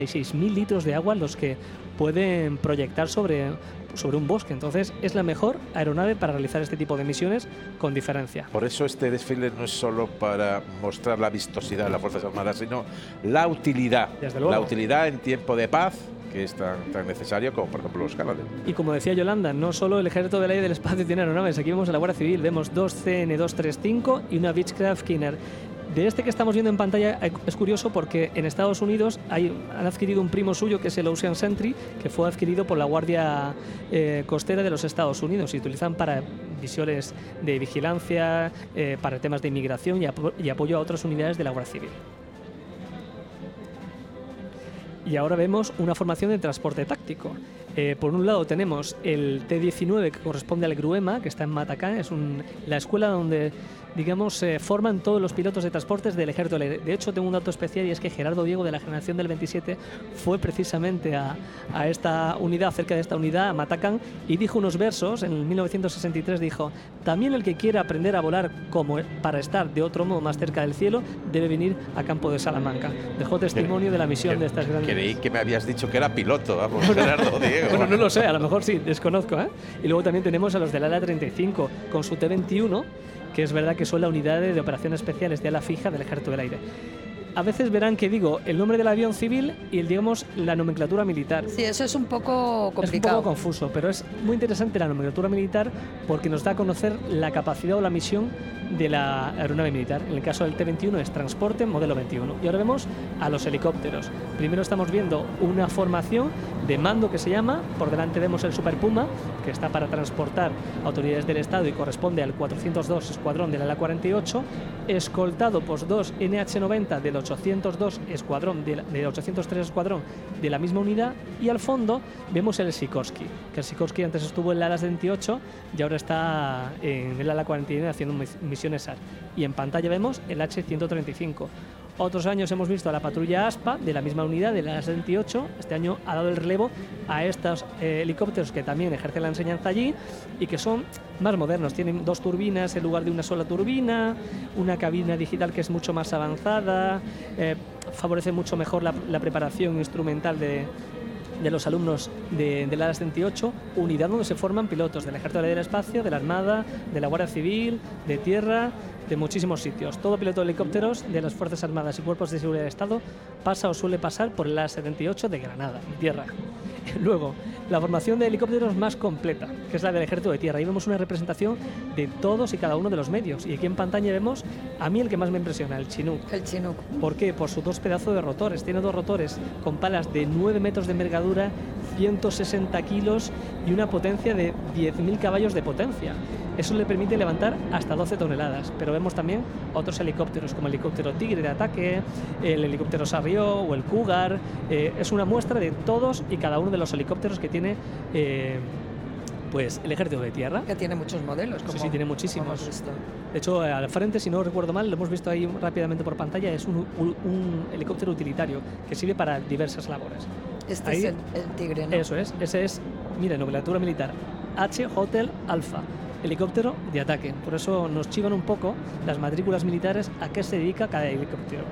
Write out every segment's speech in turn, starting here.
6.000 litros de agua los que pueden proyectar sobre un bosque. Entonces es la mejor aeronave para realizar este tipo de misiones con diferencia. Por eso este desfile no es solo para mostrar la vistosidad de las Fuerzas Armadas, sino la utilidad. Desde luego. La utilidad en tiempo de paz, que es tan necesario como, por ejemplo, los Canadair. Y como decía Yolanda, no solo el Ejército del Aire y del Espacio tiene aeronaves. Aquí vemos a la Guardia Civil, vemos 2 CN-235 y una Beechcraft Kiner. De este que estamos viendo en pantalla es curioso porque en Estados Unidos han adquirido un primo suyo que es el Ocean Sentry, que fue adquirido por la Guardia Costera de los Estados Unidos y utilizan para misiones de vigilancia, para temas de inmigración y apoyo a otras unidades de la Guardia Civil. Y ahora vemos una formación de transporte táctico. Por un lado tenemos el T-19 que corresponde al Gruema, que está en Matacán, es la escuela donde, digamos, se forman todos los pilotos de transportes del Ejército del Aire. De hecho, tengo un dato especial y es que Gerardo Diego, de la generación del 27, fue precisamente a esta unidad, cerca de esta unidad, a Matacán, y dijo unos versos. En 1963 dijo: también el que quiera aprender a volar como para estar de otro modo más cerca del cielo debe venir a Campo de Salamanca. Dejó testimonio de la misión de estas grandes... Creí que me habías dicho que era piloto, vamos, Gerardo Diego. Bueno, no lo sé, a lo mejor sí, desconozco, ¿eh? Y luego también tenemos a los del ala 35 con su T-21, que es verdad que son la unidad de operaciones especiales de ala fija del Ejército del Aire. A veces verán que digo el nombre del avión civil y digamos la nomenclatura militar. Sí, eso es un poco complicado. Es un poco confuso, pero es muy interesante la nomenclatura militar porque nos da a conocer la capacidad o la misión de la aeronave militar. En el caso del T-21 es transporte modelo 21. Y ahora vemos a los helicópteros. Primero estamos viendo una formación de mando que se llama. Por delante vemos el Super Puma, que está para transportar autoridades del Estado y corresponde al 402 Escuadrón del ala 48, escoltado por 2 NH-90 del 802 Escuadrón, del 803 Escuadrón de la misma unidad. Y al fondo vemos el Sikorsky, que el Sikorsky antes estuvo en el ala 28 y ahora está en el ala 49 haciendo misiones SAR. Y en pantalla vemos el H-135. Otros años hemos visto a la patrulla ASPA de la misma unidad, del ala 78. Este año ha dado el relevo a estos helicópteros que también ejercen la enseñanza allí y que son más modernos. Tienen 2 turbinas en lugar de una sola turbina, una cabina digital que es mucho más avanzada, favorece mucho mejor la preparación instrumental de los alumnos del ala 78, unidad donde se forman pilotos del Ejército del Espacio, de la Armada, de la Guardia Civil, de Tierra, de muchísimos sitios. Todo piloto de helicópteros de las Fuerzas Armadas y Cuerpos de Seguridad del Estado pasa o suele pasar por el ala 78 de Granada, en Tierra. Luego, la formación de helicópteros más completa, que es la del Ejército de Tierra. Ahí vemos una representación de todos y cada uno de los medios. Y aquí en pantalla vemos, a mí el que más me impresiona, el Chinook. El Chinook. ¿Por qué? Por sus 2 pedazos de rotores. Tiene 2 rotores con palas de 9 metros de envergadura, 160 kilos y una potencia de 10.000 caballos de potencia. Eso le permite levantar hasta 12 toneladas. Pero vemos también otros helicópteros, como el helicóptero Tigre de ataque, el helicóptero Sarrió o el Cougar. Es una muestra de todos y cada uno de los helicópteros que tiene pues el Ejército de Tierra. Que tiene muchos modelos. Sí, tiene muchísimos. Hemos visto. De hecho, al frente, si no recuerdo mal, lo hemos visto ahí rápidamente por pantalla, es un helicóptero utilitario que sirve para diversas labores. Este ahí, es el Tigre, ¿no? Eso es, ese es, mira, nomenclatura militar, H Hotel Alpha, helicóptero de ataque. Por eso nos chivan un poco las matrículas militares a qué se dedica cada helicóptero.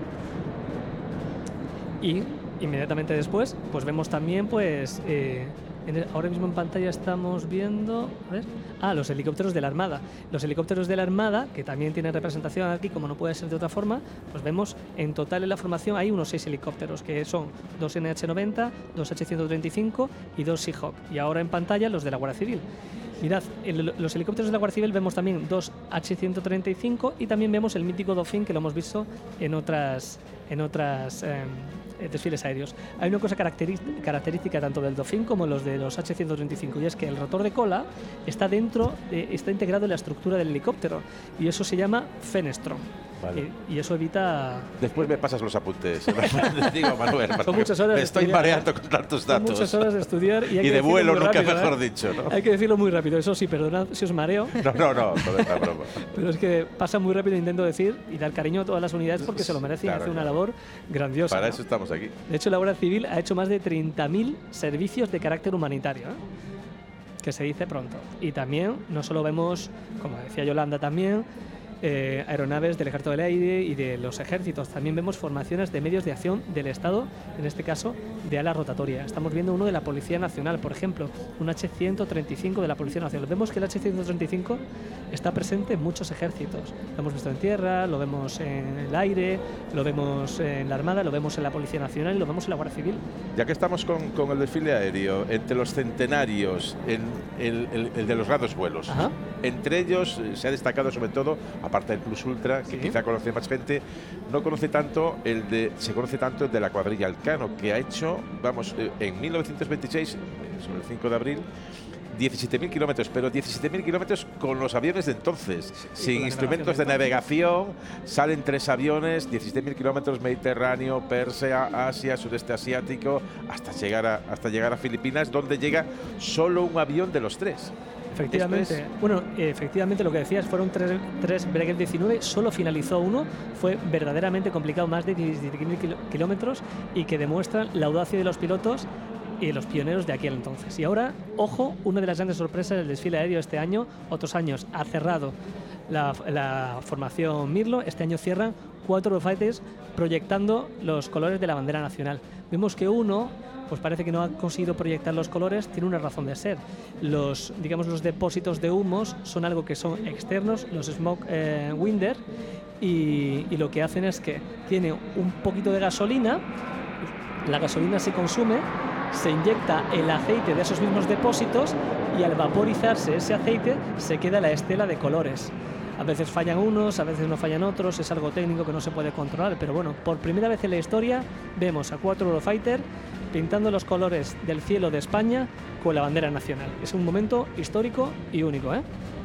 Y inmediatamente después, pues vemos también, pues, ahora mismo en pantalla estamos viendo, a ver, los helicópteros de la Armada. Los helicópteros de la Armada, que también tienen representación aquí, como no puede ser de otra forma, pues vemos en total en la formación hay unos 6 helicópteros, que son 2 NH-90, 2 H-135 y 2 Seahawk. Y ahora en pantalla los de la Guardia Civil. Mirad, los helicópteros de la Guardia Civil vemos también 2 H-135 y también vemos el mítico Dauphin, que lo hemos visto en otras desfiles aéreos. Hay una cosa característica tanto del Dauphin como los de los H-135 y es que el rotor de cola está integrado en la estructura del helicóptero y eso se llama fenestron. Vale. Y eso evita... Después me pasas los apuntes. Digo, Manuel, son muchas horas me estoy mareando con tantos datos. Son muchas horas de estudiar y de vuelo, nunca rápido, mejor dicho, ¿no? Hay que decirlo muy rápido. Eso sí, perdonad si os mareo. No, toda esta broma. Pero es que pasa muy rápido, intento decir y dar cariño a todas las unidades porque se lo merecen y hace una labor grandiosa. Para ¿no? eso estamos aquí. De hecho, la Guardia Civil ha hecho más de 30.000 servicios de carácter humanitario, que se dice pronto. Y también, no solo vemos, como decía Yolanda también, aeronaves del Ejército del Aire y de los ejércitos. También vemos formaciones de medios de acción del Estado, en este caso de ala rotatoria. Estamos viendo uno de la Policía Nacional, por ejemplo, un H-135 de la Policía Nacional. Vemos que el H-135 está presente en muchos ejércitos. Lo hemos visto en tierra, lo vemos en el aire, lo vemos en la Armada, lo vemos en la Policía Nacional y lo vemos en la Guardia Civil. Ya que estamos con el desfile aéreo, entre los centenarios, el de los grandes vuelos, Ajá. entre ellos se ha destacado sobre todo, aparte del Plus Ultra, que Sí. quizá conoce más gente, se conoce tanto el de la cuadrilla Elcano, que ha hecho, en 1926, sobre el 5 de abril, 17.000 kilómetros, pero 17.000 kilómetros con los aviones de entonces, sin con la instrumentos de navegación. Salen 3 aviones, 17.000 kilómetros, Mediterráneo, Persia, Asia, Sudeste Asiático, hasta llegar a Filipinas, donde llega solo un avión de los 3. Efectivamente. Bueno, efectivamente lo que decías, fueron tres Breguet 19, solo finalizó uno, fue verdaderamente complicado, más de 17.000 kilómetros, y que demuestran la audacia de los pilotos y los pioneros de aquel entonces. Y ahora, ojo, una de las grandes sorpresas del desfile aéreo este año, otros años ha cerrado la formación Mirlo, este año cierran 4 Eurofighters proyectando los colores de la bandera nacional. Vemos que uno, pues parece que no ha conseguido proyectar los colores, tiene una razón de ser. Los depósitos de humos son algo que son externos, los smoke winder, y lo que hacen es que tiene un poquito de gasolina, la gasolina se consume, se inyecta el aceite de esos mismos depósitos y al vaporizarse ese aceite se queda la estela de colores. A veces fallan unos, a veces no fallan otros, es algo técnico que no se puede controlar, pero bueno, por primera vez en la historia vemos a 4 Eurofighter pintando los colores del cielo de España con la bandera nacional. Es un momento histórico y único, ¿eh?